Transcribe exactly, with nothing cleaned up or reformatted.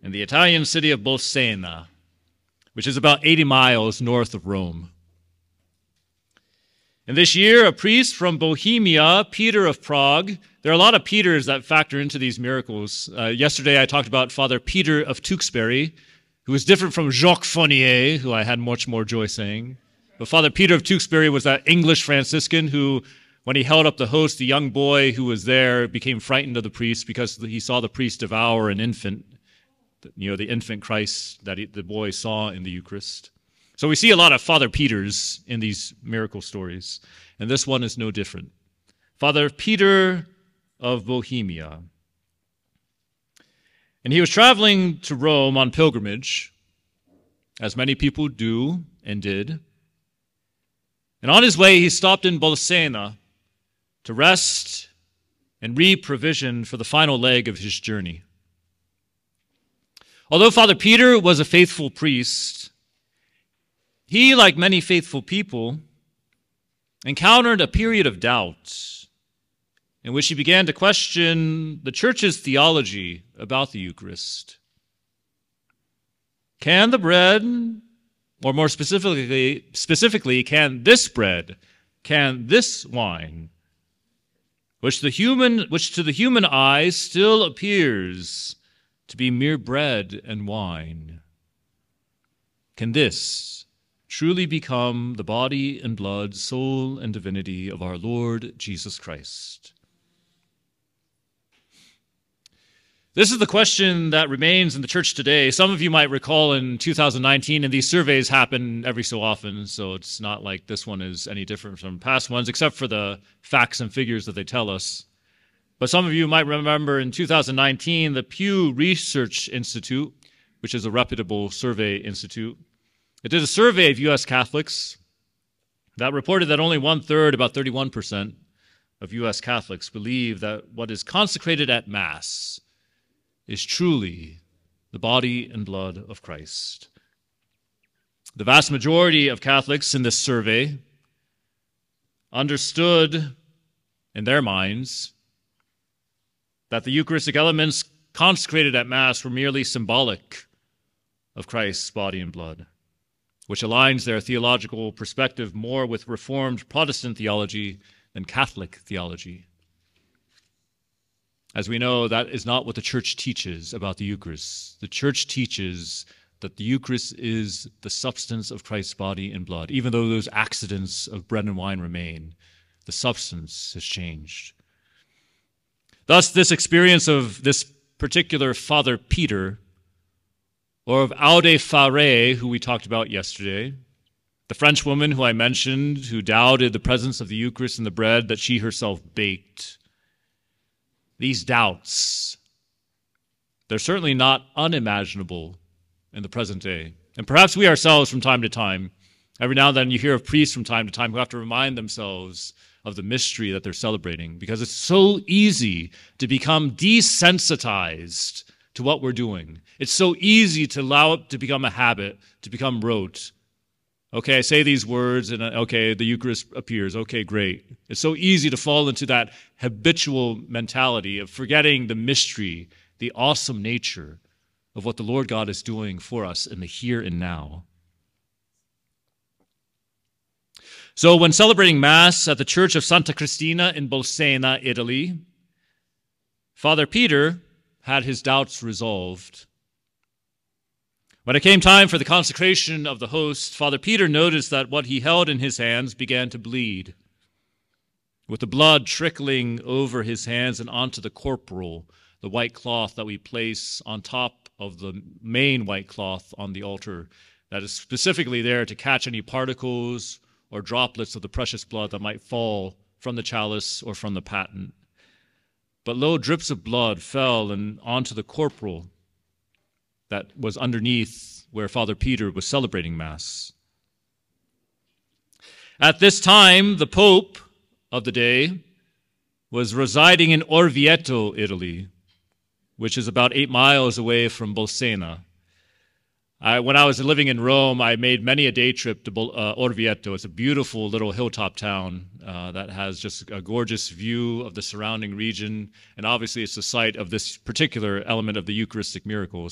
in the Italian city of Bolsena, which is about eighty miles north of Rome. And this year, a priest from Bohemia, Peter of Prague. There are a lot of Peters that factor into these miracles. Uh, yesterday, I talked about Father Peter of Tewkesbury, who is different from Jacques Fonnier, who I had much more joy saying. But Father Peter of Tewkesbury was that English Franciscan who, when he held up the host, the young boy who was there became frightened of the priest because he saw the priest devour an infant, you know, the infant Christ that he, the boy saw in the Eucharist. So we see a lot of Father Peters in these miracle stories, and this one is no different. Father Peter of Bohemia. And he was traveling to Rome on pilgrimage, as many people do and did. And on his way, he stopped in Bolsena to rest and re-provision for the final leg of his journey. Although Father Peter was a faithful priest, he, like many faithful people, encountered a period of doubt in which he began to question the Church's theology about the Eucharist. Can the bread, or more specifically, specifically, can this bread, can this wine, which the human, which to the human eye still appears to be mere bread and wine, can this truly become the body and blood, soul and divinity of our Lord Jesus Christ? This is the question that remains in the church today. Some of you might recall in two thousand nineteen, and these surveys happen every so often, so it's not like this one is any different from past ones, except for the facts and figures that they tell us. But some of you might remember in two thousand nineteen, the Pew Research Institute, which is a reputable survey institute, it did a survey of U S Catholics that reported that only one-third, about thirty-one percent, of U S Catholics believe that what is consecrated at Mass is truly the body and blood of Christ. The vast majority of Catholics in this survey understood in their minds that the Eucharistic elements consecrated at Mass were merely symbolic of Christ's body and blood, which aligns their theological perspective more with Reformed Protestant theology than Catholic theology. As we know, that is not what the Church teaches about the Eucharist. The Church teaches that the Eucharist is the substance of Christ's body and blood. Even though those accidents of bread and wine remain, the substance has changed. Thus, this experience of this particular Father Peter, or of Aude Faré, who we talked about yesterday, the French woman who I mentioned, who doubted the presence of the Eucharist in the bread that she herself baked. These doubts, they're certainly not unimaginable in the present day. And perhaps we ourselves from time to time, every now and then you hear of priests from time to time who have to remind themselves of the mystery that they're celebrating, because it's so easy to become desensitized to what we're doing. It's so easy to allow it to become a habit, to become rote. Okay, I say these words, and okay, the Eucharist appears. Okay, great. It's so easy to fall into that habitual mentality of forgetting the mystery, the awesome nature of what the Lord God is doing for us in the here and now. So when celebrating Mass at the Church of Santa Cristina in Bolsena, Italy, Father Peter had his doubts resolved. When it came time for the consecration of the host, Father Peter noticed that what he held in his hands began to bleed, with the blood trickling over his hands and onto the corporal, the white cloth that we place on top of the main white cloth on the altar, that is specifically there to catch any particles or droplets of the precious blood that might fall from the chalice or from the paten. But low drips of blood fell and onto the corporal that was underneath where Father Peter was celebrating Mass. At this time, the Pope of the day was residing in Orvieto, Italy, which is about eight miles away from Bolsena. I, when I was living in Rome, I made many a day trip to uh, Orvieto. It's a beautiful little hilltop town uh, that has just a gorgeous view of the surrounding region, and obviously it's the site of this particular element of the Eucharistic miracles.